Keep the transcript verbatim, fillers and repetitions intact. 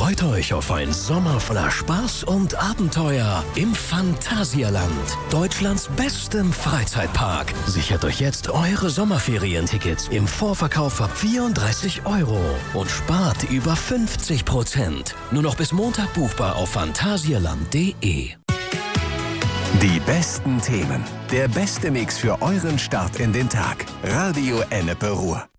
Freut euch auf einen Sommer voller Spaß und Abenteuer im Phantasialand, Deutschlands bestem Freizeitpark. Sichert euch jetzt eure Sommerferientickets im Vorverkauf ab vierunddreißig Euro und spart über fünfzig Prozent. Nur noch bis Montag buchbar auf phantasialand punkt de. Die besten Themen, der beste Mix für euren Start in den Tag. Radio Ennepe Ruhr.